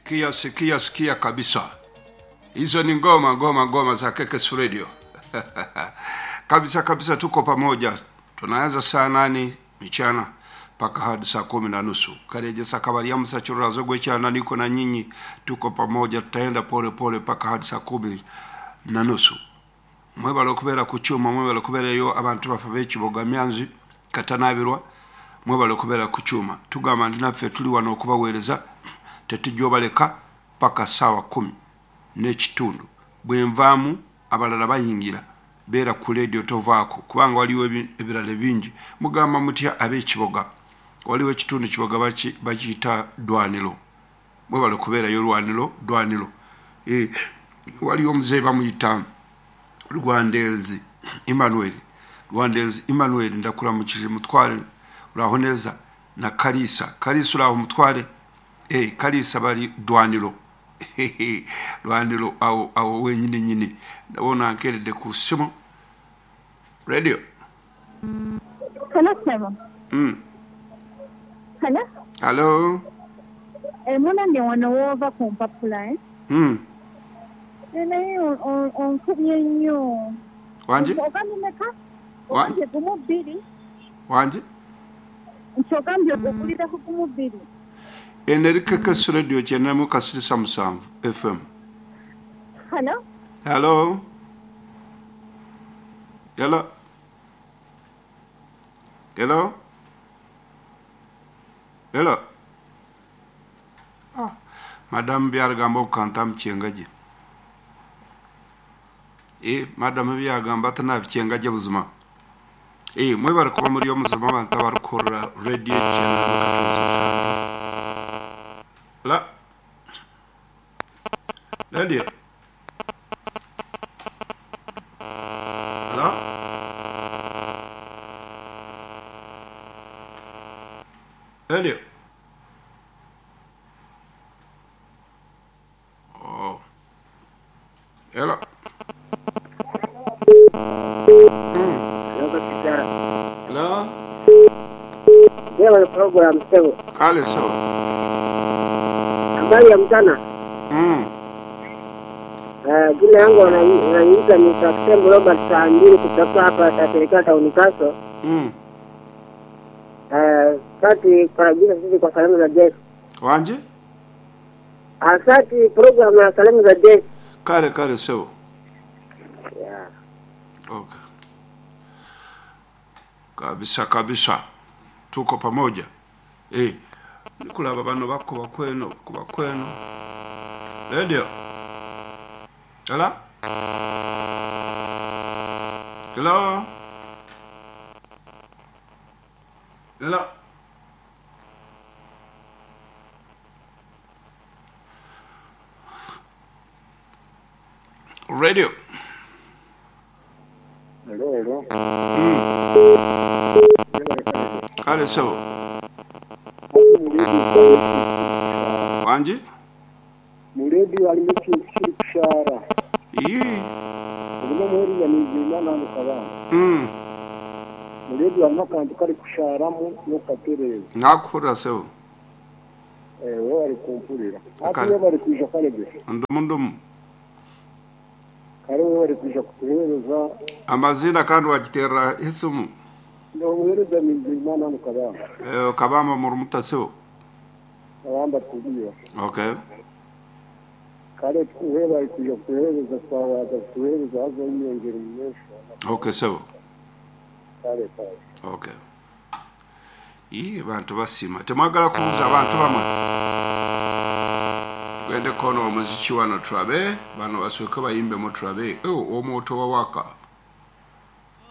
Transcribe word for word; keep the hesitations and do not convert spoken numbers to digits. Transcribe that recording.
Sikia, sikia, sikia kabisa. Hizo ni ngoma, ngoma, ngoma za Kekes Radio. Kabisa, kabisa tuko pamoja. Tunaanza saa nane mchana paka hadi saa kumi na nusu. Kareje sakabari ya msachura zogwe chana niko na nyinyi. Tuko pamoja, tutaenda pole pole paka hadi saa kumi na nusu. Mwebalo kubera kuchuma, mwebalo kubera yo abantu bafabechi bogamyanzi katanabirwa. Mwebalo kubera kuchuma. Tugama ndinaffe tuli wano okubaweereza tetujjobaleka paka sawa kumi n'ekitundu. Bwenvaamu abalala bayingira beera ku radio tovaako kubanga waliwo ebirala bingi. Mugamba mutya ab'ekiboga waliwo ekitundu kiboga bakiyita Dwaniro. Mwebale kubeera yo Lwaniro Dwaniro. Eh, waliwo omuzeeyi bamuyita Rwandelzi Emmanuel. Rwandelzi Emmanuel ndakulamukije mutware uraho neza na Kalisa. Kalisa uraho mutware. Eh, Kalisa bari Dwaniro. Dwaniro au au wenyine nyine. Ndabona nkerede ku simu. Radio. Hello, Simon. Mm. Hello. Hello. Eh, muna ndi wana over kumpapula eh. Mm. Nene on on on kubyenyo. Wanje? Ogani meka? Wanje kumubiri. Wanje? Nchogambye okulira kumubiri. Eneri Kekes Radio chene mu kasirisa musanvu F M. Hello. Hello. Hello. Hello. Hello. Ah, Madame Biargambo kantam chengaje. Eh, Madame Biargamba tana chengaje buzima. Eh, mwebara kuba muri yo muzima abantu barukora radio channel. La. Radio. Hello? Radio. Oh. Hello. Mm. Hello? Leo ni program sio. Kale so. Habari ya mchana. Mm. Eh, jina yangu ananiita ni Captain Robert Sandiri kutoka hapa Taterika Town Kaso. Mm. Eh, kati karibia sisi kwa salamu za jeshi. Wanje? Asante program ya salamu za jeshi. Kale kale so. Yeah. Okay. Kabisa kabisa. Tuko pamoja. Eh. Nikulaba bano bako bakweno kuba kweno. Radio. Hello? Hello? Hello? Radio. Hello, hello. Mm. Kale so. Wanje? Muredi walimo kiri kushara. Ii. Ubwo muri ya nizima nando kabana. Mm. Muredi walimo kantu kari kushara mu no katereza. Nakura so. Eh, wo ari kumpurira. Ati bari kwisha kare gese. Ndumu ndumu. Kare wo ari kwisha kuhereza. Amazina kandi wagitera isumu. Ndo muhereza nizima nando kabana. Eh, kabama murumuta so. Abamba kubiyo. Okay. Kare kuheba ikuja kuhereza kwa kuhereza hazo nyongera mwesha. Okay so. Kare kare. Okay. Ii bantu basima. Temagala kuuza abantu bamwe. Gwende kono omuziki wano turabe. Bano basweka bayimbe mu turabe. Oh, omoto wa waka.